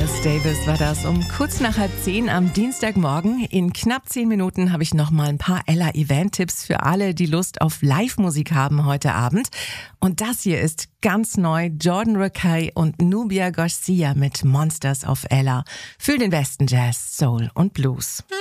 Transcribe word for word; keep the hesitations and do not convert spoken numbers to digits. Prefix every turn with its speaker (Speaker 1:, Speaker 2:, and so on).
Speaker 1: Miles Davis war das um kurz nach halb zehn am Dienstagmorgen. In knapp zehn Minuten habe ich noch mal ein paar Ella-Event-Tipps für alle, die Lust auf Live-Musik haben heute Abend. Und das hier ist ganz neu: Jordan Rakei und Nubia Garcia mit Monsters auf Ella für den besten Jazz, Soul und Blues.